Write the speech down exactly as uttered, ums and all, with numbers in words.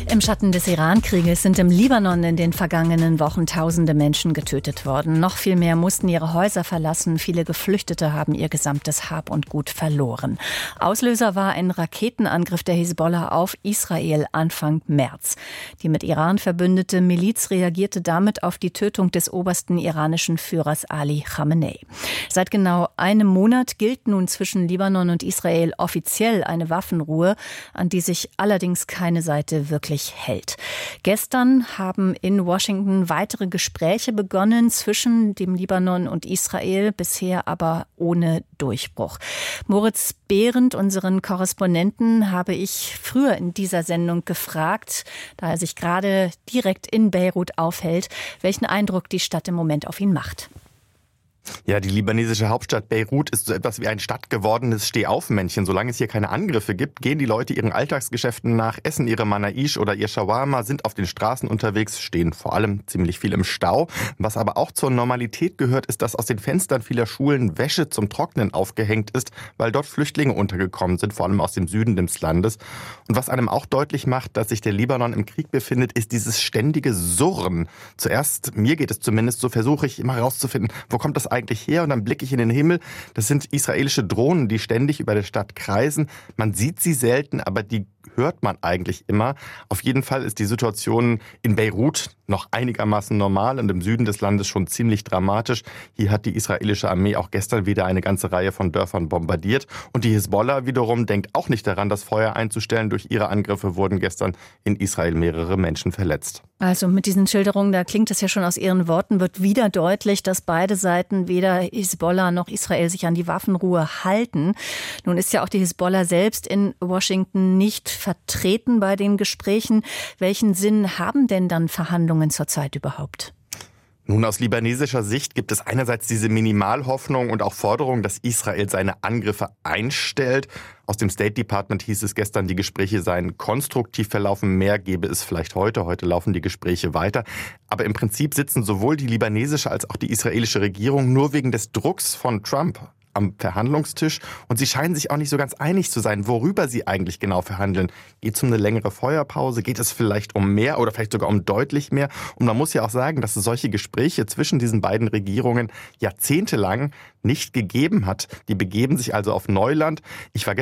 Im Schatten des Iran-Krieges sind im Libanon in den vergangenen Wochen tausende Menschen getötet worden. Noch viel mehr mussten ihre Häuser verlassen. Viele Geflüchtete haben ihr gesamtes Hab und Gut verloren. Auslöser war ein Raketenangriff der Hisbollah auf Israel Anfang März. Die mit Iran verbündete Miliz reagierte damit auf die Tötung des obersten iranischen Führers Ali Khamenei. Seit genau einem Monat gilt nun zwischen Libanon und Israel offiziell eine Waffenruhe, an die sich allerdings keine Seite wirklich hält. Gestern haben in Washington weitere Gespräche begonnen zwischen dem Libanon und Israel, bisher aber ohne Durchbruch. Moritz Behrendt, unseren Korrespondenten, habe ich früher in dieser Sendung gefragt, da er sich gerade direkt in Beirut aufhält, welchen Eindruck die Stadt im Moment auf ihn macht. Ja, die libanesische Hauptstadt Beirut ist so etwas wie ein stadtgewordenes Stehaufmännchen. Solange es hier keine Angriffe gibt, gehen die Leute ihren Alltagsgeschäften nach, essen ihre Manaish oder ihr Shawarma, sind auf den Straßen unterwegs, stehen vor allem ziemlich viel im Stau. Was aber auch zur Normalität gehört, ist, dass aus den Fenstern vieler Schulen Wäsche zum Trocknen aufgehängt ist, weil dort Flüchtlinge untergekommen sind, vor allem aus dem Süden des Landes. Und was einem auch deutlich macht, dass sich der Libanon im Krieg befindet, ist dieses ständige Surren. Zuerst, mir geht es zumindest so, versuche ich immer herauszufinden, wo kommt das eigentlich her, und dann blicke ich in den Himmel. Das sind israelische Drohnen, die ständig über der Stadt kreisen. Man sieht sie selten, aber die hört man eigentlich immer. Auf jeden Fall ist die Situation in Beirut noch einigermaßen normal und im Süden des Landes schon ziemlich dramatisch. Hier hat die israelische Armee auch gestern wieder eine ganze Reihe von Dörfern bombardiert. Und die Hisbollah wiederum denkt auch nicht daran, das Feuer einzustellen. Durch ihre Angriffe wurden gestern in Israel mehrere Menschen verletzt. Also mit diesen Schilderungen, da klingt es ja schon aus Ihren Worten, wird wieder deutlich, dass beide Seiten, weder Hisbollah noch Israel, sich an die Waffenruhe halten. Nun ist ja auch die Hisbollah selbst in Washington nicht vertreten bei den Gesprächen. Welchen Sinn haben denn dann Verhandlungen zurzeit überhaupt? Nun, aus libanesischer Sicht gibt es einerseits diese Minimalhoffnung und auch Forderung, dass Israel seine Angriffe einstellt. Aus dem State Department hieß es gestern, die Gespräche seien konstruktiv verlaufen. Mehr gäbe es vielleicht heute. Heute laufen die Gespräche weiter. Aber im Prinzip sitzen sowohl die libanesische als auch die israelische Regierung nur wegen des Drucks von Trump am Verhandlungstisch, und sie scheinen sich auch nicht so ganz einig zu sein, worüber sie eigentlich genau verhandeln. Geht es um eine längere Feuerpause? Geht es vielleicht um mehr oder vielleicht sogar um deutlich mehr? Und man muss ja auch sagen, dass es solche Gespräche zwischen diesen beiden Regierungen jahrzehntelang nicht gegeben hat. Die begeben sich also auf Neuland. Ich war